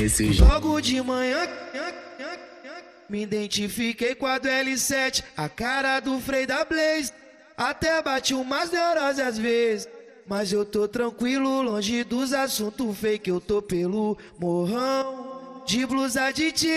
nesse jogo. Logo de manhã me identifiquei com a do L7, a cara do Frei da Blaze. Até bati umas neuroses às vezes, mas eu tô tranquilo, longe dos assuntos fake. Eu tô pelo morrão, de blusa de